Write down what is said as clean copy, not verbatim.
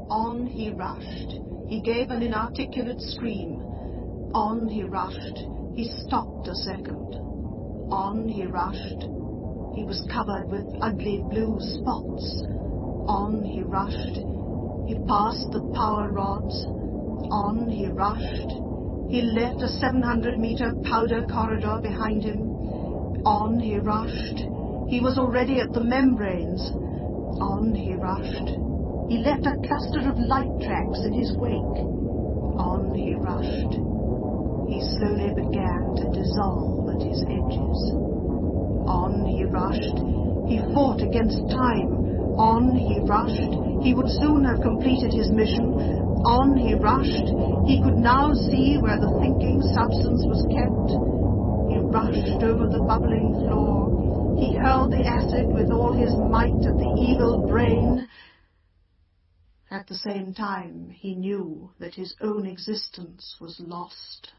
On he rushed. He gave an inarticulate scream. On he rushed. He stopped a second. On he rushed. He was covered with ugly blue spots. On he rushed. He passed the power rods. On he rushed. He left a 700-meter powder corridor behind him. On he rushed. He was already at the membranes. On he rushed. He left a cluster of light tracks in his wake. On he rushed. He slowly began to dissolve at his edges. On he rushed. He fought against time. On he rushed. He would soon have completed his mission. On he rushed. He could now see where the thinking substance was kept. He rushed over the bubbling floor. He hurled the acid with all his might at the evil brain. At the same time, he knew that his own existence was lost.